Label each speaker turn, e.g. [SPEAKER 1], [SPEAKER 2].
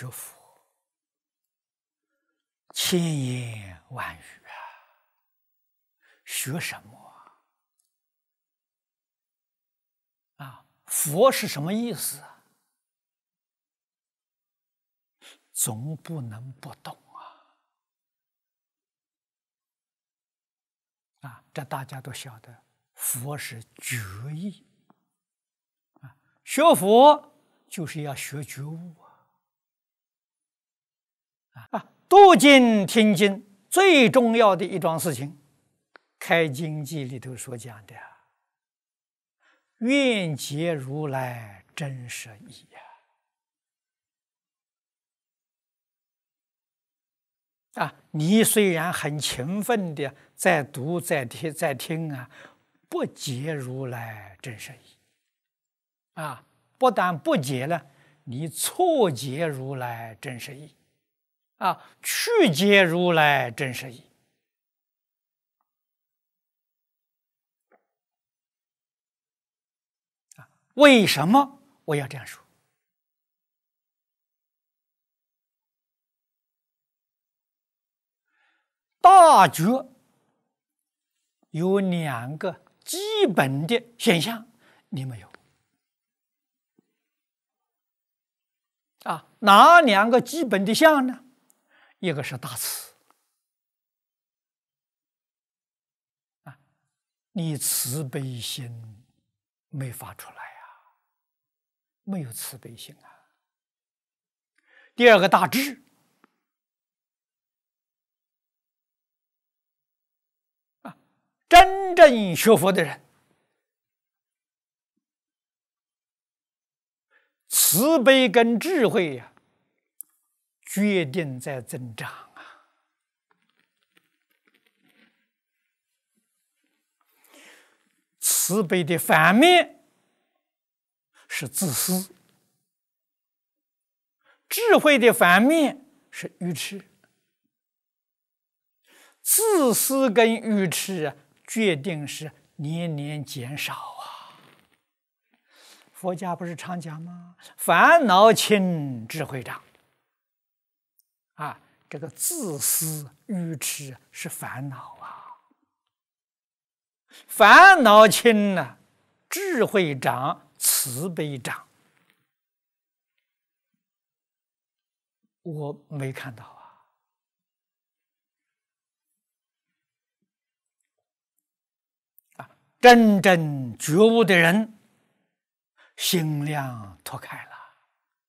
[SPEAKER 1] 学佛，千言万语啊，学什么啊？佛是什么意思啊？总不能不懂啊！这大家都晓得，佛是觉意啊，学佛就是要学觉悟读经听经最重要的一桩事情，《开经记》里头所讲的愿解如来真实义你虽然很勤奋的在读在听啊，不解如来真实义不但不解了，你错解如来真实义去解如来真实义为什么我要这样说？大觉有两个基本的现象，你没有哪两个基本的相呢？一个是大慈你慈悲心没发出来没有慈悲心第二个大智真正学佛的人，慈悲跟智慧决定在增长慈悲的反面是自私，智慧的反面是愚痴。自私跟愚痴决定是年年减少佛家不是常讲吗？烦恼轻，智慧长这个自私愚痴是烦恼烦恼轻了，智慧长，慈悲长。我没看到真正觉悟的人，心量拓开了。